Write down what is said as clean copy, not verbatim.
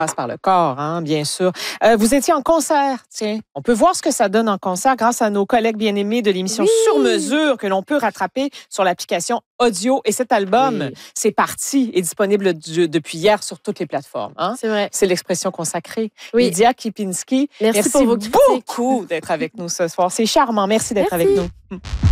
passe par le corps, hein, bien sûr. Vous étiez en concert, tiens. On peut voir ce que ça donne en concert grâce à nos collègues bien-aimés de l'émission Sur mesure que l'on peut rattraper sur l'application audio. Et cet album, c'est parti, est disponible depuis hier sur toutes les plateformes. Hein? C'est vrai. C'est l'expression consacrée. Oui. Lydia Kipinski, merci pour vos critiques. beaucoup d'être avec nous ce soir. C'est charmant. Merci d'être avec nous.